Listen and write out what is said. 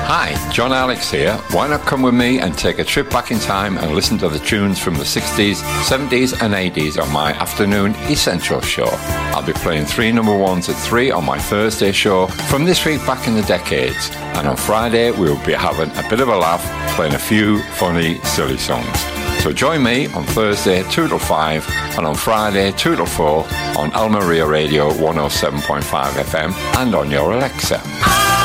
Hi, John Alex here. Why not come with me and take a trip back in time and listen to the tunes from the 60s, 70s and 80s on my afternoon Essential show. I'll be playing 3 number ones at 3 on my Thursday show from this week back in the decades. And on Friday, we'll be having a bit of a laugh, playing a few funny, silly songs. So join me on Thursday 2 till 5 and on Friday 2 till 4 on Almeria Radio 107.5 FM and on your Alexa.